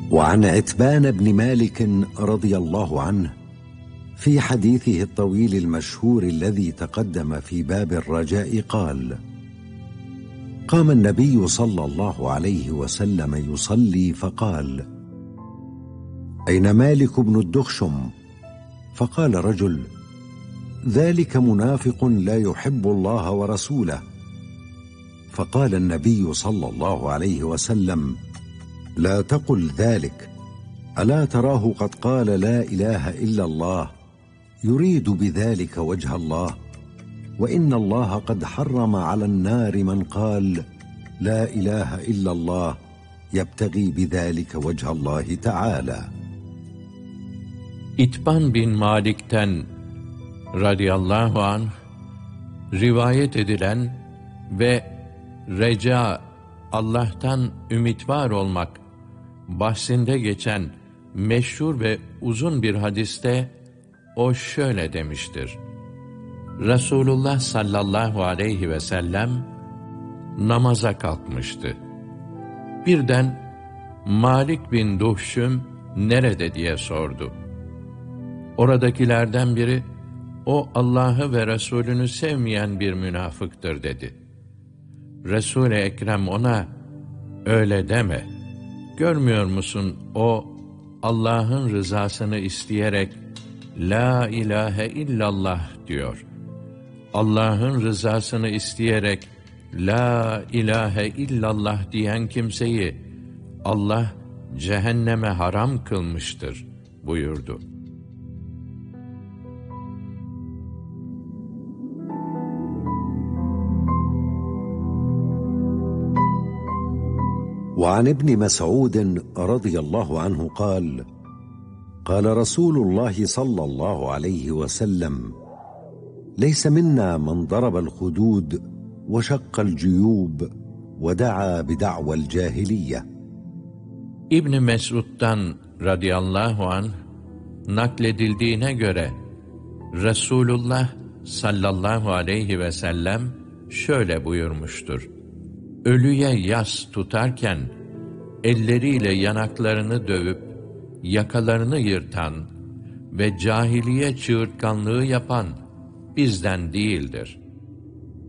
وعن عتبان بن مالك رضي الله عنه في حديثه الطويل المشهور الذي تقدم في باب الرجاء قال: قام النبي صلى الله عليه وسلم يصلي فقال: أين مالك بن الدخشم؟ فقال رجل: ذلك منافق لا يحب الله ورسوله. فقال النبي صلى الله عليه وسلم: لا تقل ذلك، ألا تراه قد قال لا إله إلا الله يريد بذلك وجه الله، وإن الله قد حرم على النار من قال لا إله إلا الله يبتغي بذلك وجه الله تعالى. İtban bin Malik'ten radıyallahu anh rivayet edilen ve reca, Allah'tan ümit var olmak bahsinde geçen meşhur ve uzun bir hadiste o şöyle demiştir: Resulullah sallallahu aleyhi ve sellem namaza kalkmıştı. Birden Malik bin Duhşüm nerede diye sordu. Oradakilerden biri, o Allah'ı ve Resulünü sevmeyen bir münafıktır dedi. Resul-i Ekrem ona, öyle deme, görmüyor musun o Allah'ın rızasını isteyerek la ilahe illallah diyor. Allah'ın rızasını isteyerek la ilahe illallah diyen kimseyi Allah cehenneme haram kılmıştır buyurdu. وعن ابن مسعود رضي الله عنه قال: قال رسول الله صلى الله عليه وسلم: ليس منا من ضرب الخدود وشق الجيوب ودعا بدعوى الجاهلية. İbn Mes'ud'dan radıyallahu anh nakledildiğine göre Resulullah sallallahu aleyhi ve sellem şöyle buyurmuştur: Ölüye yas tutarken elleriyle yanaklarını dövüp yakalarını yırtan ve cahiliye çığırtkanlığı yapan bizden değildir.